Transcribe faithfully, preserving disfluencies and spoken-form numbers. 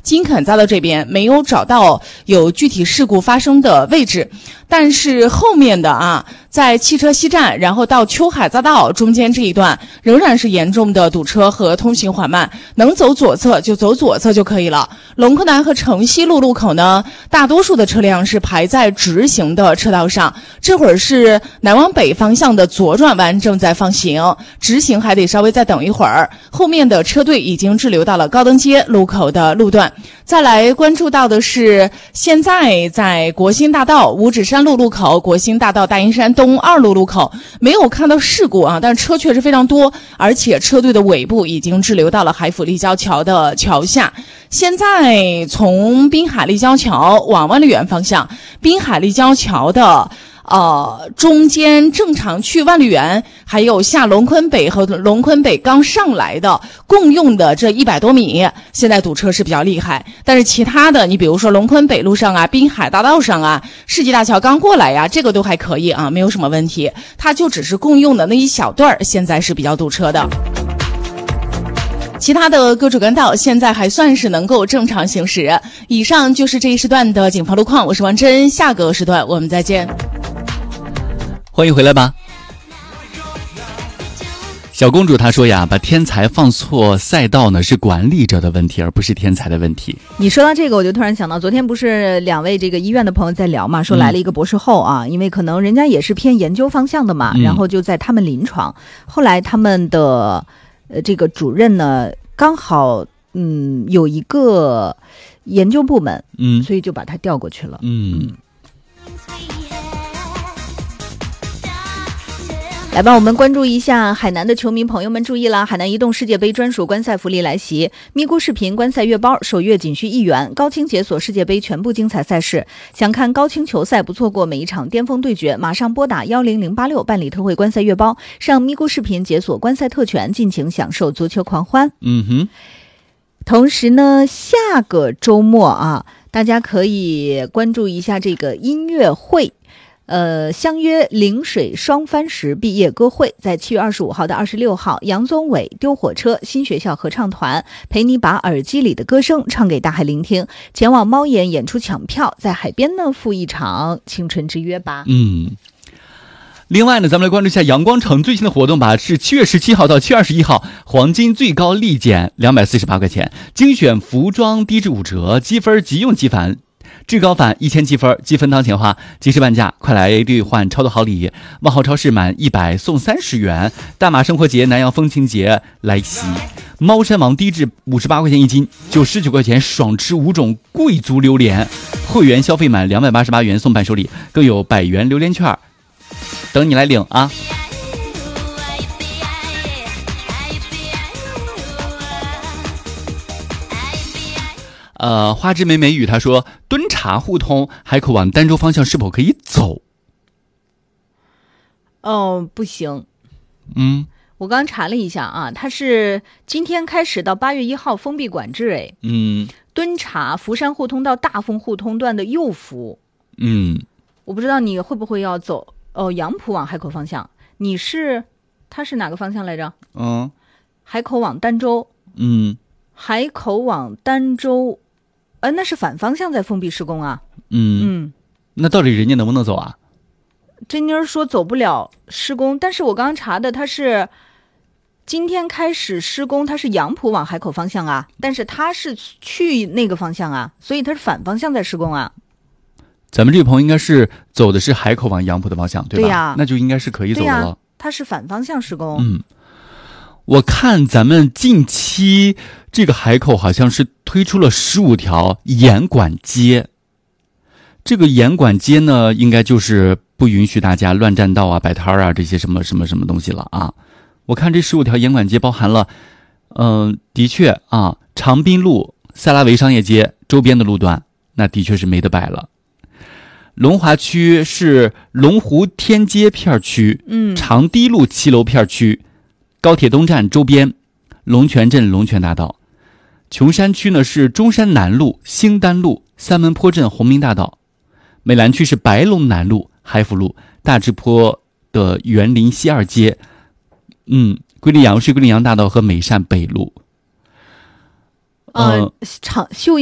金肯匝道这边没有找到有具体事故发生的位置，但是后面的啊，在汽车西站，然后到秋海匝道中间这一段仍然是严重的堵车和通行缓慢，能走左侧就走左侧就可以了。龙科南和城西路路口呢，大多数的车辆是排在直行的车道上，这会儿是南往北方向的左转弯正在放行，直行还得稍微再等一会儿。后面的车队已经滞留到了高登街路口的路段。再来关注到的是，现在在国兴大道五指山路路口、国兴大道大营山东二路路口没有看到事故啊，但是车确实非常多，而且车队的尾部已经滞留到了海府立交桥的桥下。现在从滨海立交桥往万丽园方向，滨海立交桥的呃，中间正常去万丽园，还有下龙昆北和龙昆北刚上来的共用的这一百多米，现在堵车是比较厉害。但是其他的，你比如说龙昆北路上啊、滨海大道上啊、世纪大桥刚过来呀、啊，这个都还可以啊，没有什么问题。它就只是共用的那一小段，现在是比较堵车的。其他的各主干道现在还算是能够正常行驶。以上就是这一时段的警方路况，我是王真，下个时段我们再见。 欢迎回来吧。小公主她说呀，把天才放错赛道呢是管理者的问题，而不是天才的问题。 你说到这个，我就突然想到，昨天不是两位这个医院的朋友在聊嘛，说来了一个博士后啊，嗯、因为可能人家也是偏研究方向的嘛，嗯、然后就在他们临床，后来他们的呃这个主任呢，刚好嗯有一个研究部门， 嗯， 所以就把他调过去了， 嗯。 嗯来吧，我们关注一下海南的球迷朋友们注意了，海南移动世界杯专属观赛福利来袭，咪咕视频观赛月包首月仅需一元，高清解锁世界杯全部精彩赛事，想看高清球赛不错过每一场巅峰对决，马上拨打一零零八六办理特惠观赛月包，上咪咕视频解锁观赛特权，尽情享受足球狂欢。 嗯哼。 同时呢，下个周末啊，大家可以关注一下这个音乐会。呃，相约陵水双帆石毕业歌会，在七月二十五号到二十六号，杨宗纬、丢火车新学校合唱团陪你把耳机里的歌声唱给大海聆听。前往猫眼演出抢票，在海边呢赴一场青春之约吧。 嗯。另外呢，咱们来关注一下阳光城最新的活动吧，是七月十七号到七月二十一号，黄金最高立减两百四十八块钱，精选服装低至五折，积分即用即返。至高返一千积分，积分当前花，及时半价，快来兑换超多好礼！万豪超市满一百送三十元，大马生活节、南洋风情节来袭，猫山王低至五十八块钱一斤，就十九块钱爽吃五种贵族榴莲，会员消费满两百八十八元送伴手礼，更有百元榴莲券，等你来领啊！呃，花枝美美语他说，敦查互通海口往儋州方向是否可以走？ 哦，不行。 嗯， 我刚查了一下啊，它是今天开始到八月一号封闭管制。哎， 嗯， 敦查福山互通到大丰互通段的右服。 嗯， 我不知道你会不会要走哦，杨浦往海口方向。你是，它是哪个方向来着？ 嗯， 海口往儋州。 嗯， 海口往儋州。呃，那是反方向在封闭施工啊。 嗯嗯， 那到底人家能不能走啊？ 这妮儿说走不了施工，但是我刚刚查的，它是今天开始施工，它是杨浦往海口方向啊，但是它是去那个方向啊，所以它是反方向在施工啊。 咱们这个朋友应该是走的是海口往杨浦的方向，对吧？ 对呀， 那就应该是可以走的了。 它是反方向施工。 嗯。我看咱们近期这个海口好像是推出了十五条严管街，这个严管街呢，应该就是不允许大家乱占道啊、摆摊啊这些什么什么什么东西了啊。我看这十五条严管街包含了，嗯、呃，的确啊，长滨路、塞拉维商业街周边的路段，那的确是没得摆了。龙华区是龙湖天街片区， 嗯， 长堤路七楼片区。高铁东站周边，龙泉镇龙泉大道；琼山区呢是中山南路、兴丹路、三门坡镇红明大道；美兰区是白龙南路、海府路、大直坡的园林西二街，嗯，归里阳是归里阳大道和美善北路。 呃，长秀